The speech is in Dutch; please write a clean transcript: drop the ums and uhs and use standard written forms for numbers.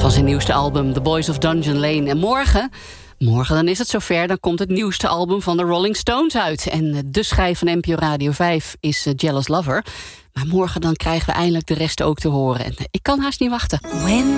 van zijn nieuwste album The Boys of Dungeon Lane. En morgen dan is het zover, dan komt het nieuwste album van de Rolling Stones uit. En de schijf van NPO Radio 5 is Jealous Lover. Maar morgen dan krijgen we eindelijk de rest ook te horen. En ik kan haast niet wachten.